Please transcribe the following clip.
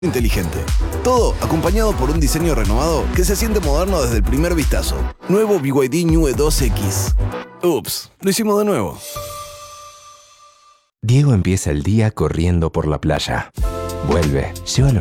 inteligente. Todo acompañado por un diseño renovado que se siente moderno desde el primer vistazo. Nuevo BYD New E2X. Ups, lo hicimos de nuevo. Diego empieza el día corriendo por la playa. Vuelve, lleva los